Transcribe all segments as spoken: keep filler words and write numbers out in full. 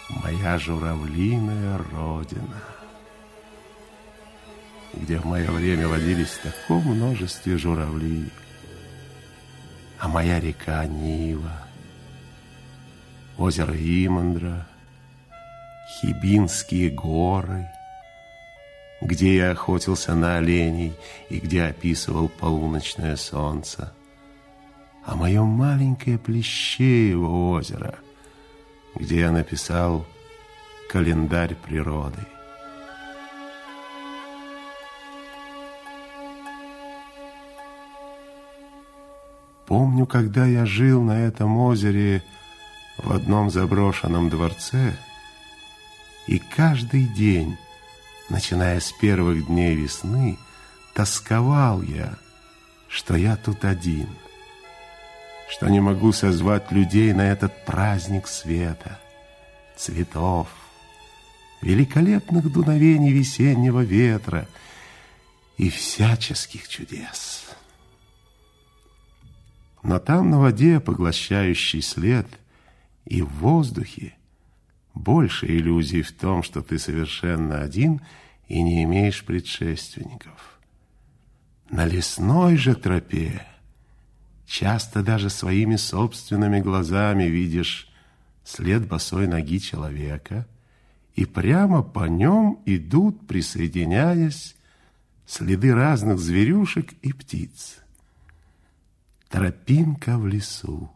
моя журавлиная родина, где в мое время водились в таком множестве журавли, а моя река Нива, озеро Имандра, Хибинские горы, где я охотился на оленей и где описывал полуночное солнце, а мое маленькое Плещеево озеро, где я написал календарь природы. Помню, когда я жил на этом озере в одном заброшенном дворце, и каждый день, начиная с первых дней весны, тосковал я, что я тут один, что не могу созвать людей на этот праздник света, цветов, великолепных дуновений весеннего ветра и всяческих чудес. Но там на воде поглощающий след и в воздухе больше иллюзий в том, что ты совершенно один и не имеешь предшественников. На лесной же тропе часто даже своими собственными глазами видишь след босой ноги человека, и прямо по нем идут, присоединяясь, следы разных зверюшек и птиц. Тропинка в лесу.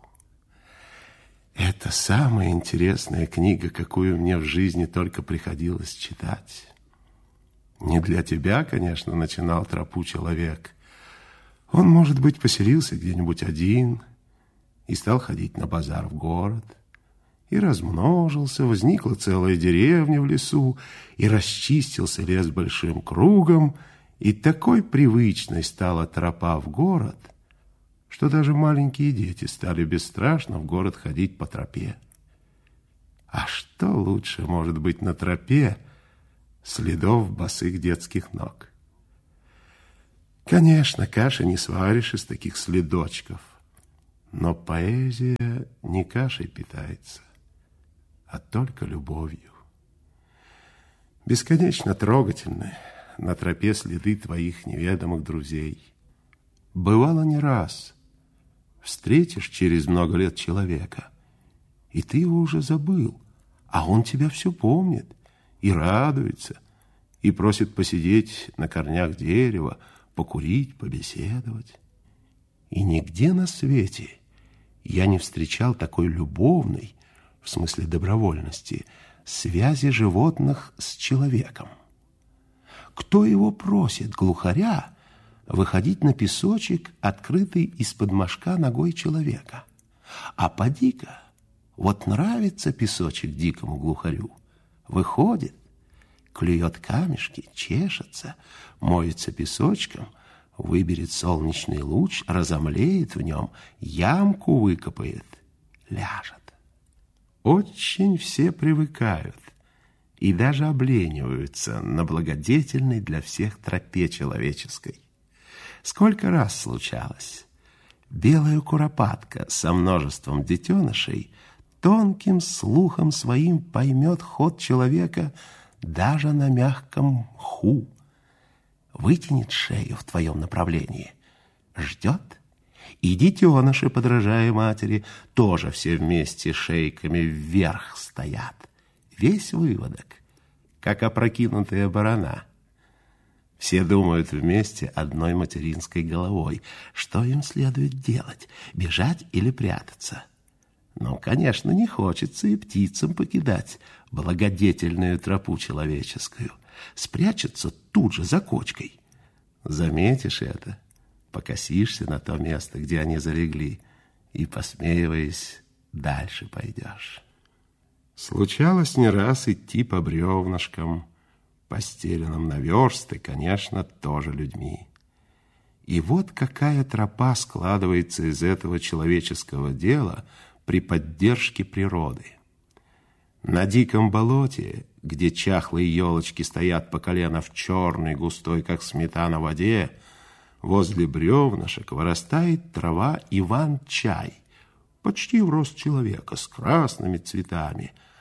Это самая интересная книга, какую мне в жизни только приходилось читать. Не для тебя, конечно, начинал тропу человек. Он, может быть, поселился где-нибудь один и стал ходить на базар в город, и размножился, возникла целая деревня в лесу, и расчистился лес большим кругом, и такой привычной стала тропа в город, что даже маленькие дети стали бесстрашно в город ходить по тропе. А что лучше может быть на тропе следов босых детских ног? Конечно, каши не сваришь из таких следочков, но поэзия не кашей питается, а только любовью. Бесконечно трогательны на тропе следы твоих неведомых друзей. Бывало не раз. Встретишь через много лет человека, и ты его уже забыл, а он тебя все помнит и радуется, и просит посидеть на корнях дерева, покурить, побеседовать. И нигде на свете я не встречал такой любовной, в смысле добровольности, связи животных с человеком. Кто его просит, глухаря, выходить на песочек, открытый из-под мошка ногой человека? А поди-ка, вот нравится песочек дикому глухарю. Выходит, клюет камешки, чешется, моется песочком, выберет солнечный луч, разомлеет в нем, ямку выкопает, ляжет. Очень все привыкают и даже облениваются на благодетельной для всех тропе человеческой. Сколько раз случалось, белая куропатка со множеством детенышей тонким слухом своим поймет ход человека даже на мягком мху, вытянет шею в твоем направлении, ждет, и детеныши, подражая матери, тоже все вместе шейками вверх стоят. Весь выводок, как опрокинутая барана. Все думают вместе одной материнской головой, что им следует делать, бежать или прятаться. Но, конечно, не хочется и птицам покидать благодетельную тропу человеческую. Спрячется тут же за кочкой. Заметишь это, покосишься на то место, где они залегли, и, посмеиваясь, дальше пойдешь. Случалось не раз идти по бревнышкам, постеленным на версты, конечно, тоже людьми. И вот какая тропа складывается из этого человеческого дела при поддержке природы. На диком болоте, где чахлые елочки стоят по колено в черной, густой, как сметана, воде, возле бревнышек вырастает трава Иван-чай, почти в рост человека, с красными цветами,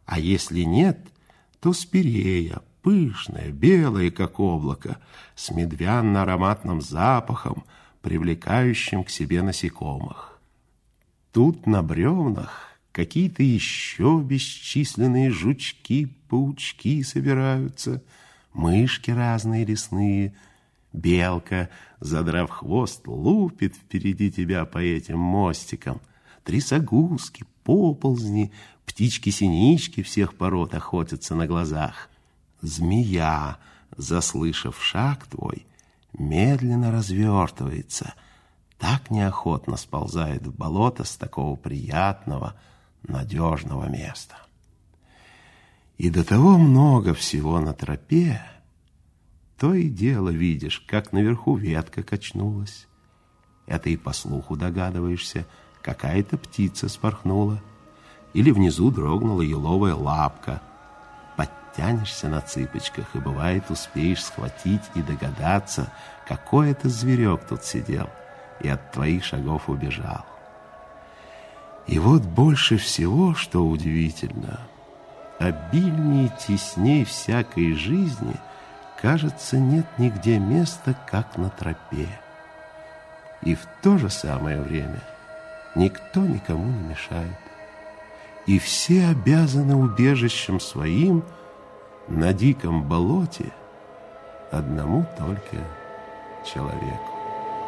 А если нет, то спирея, пышная, белая, как облако, с медвянно-ароматным запахом, привлекающим к себе насекомых. Тут на бревнах какие-то еще бесчисленные жучки, паучки собираются, мышки разные лесные. Белка, задрав хвост, лупит впереди тебя по этим мостикам. Трясогузки, поползни, птички-синички всех пород охотятся на глазах. Змея, заслышав шаг твой, медленно развертывается, так неохотно сползает в болото с такого приятного, надежного места. И до того много всего на тропе, то и дело видишь, как наверху ветка качнулась. Это и по слуху догадываешься, какая-то птица спорхнула, или внизу дрогнула еловая лапка. Подтянешься на цыпочках, и, бывает, успеешь схватить и догадаться, какой это зверек тут сидел и от твоих шагов убежал. И вот больше всего, что удивительно, обильнее и тесней всякой жизни, кажется, нет нигде места, как на тропе. И в то же самое время никто никому не мешает. И все обязаны убежищем своим на диком болоте одному только человеку.